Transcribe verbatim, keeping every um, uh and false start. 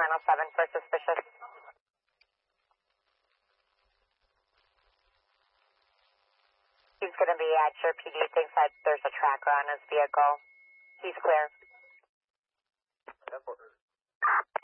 Channel seven for suspicious. He's going to be at your P D. Thinks that there's a tracker on his vehicle. He's clear.